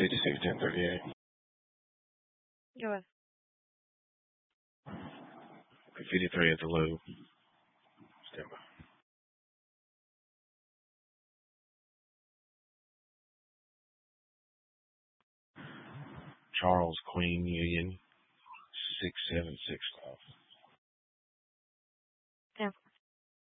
561038. Go ahead. 53 at the loop. Stand by. Charles Queen Union 6765.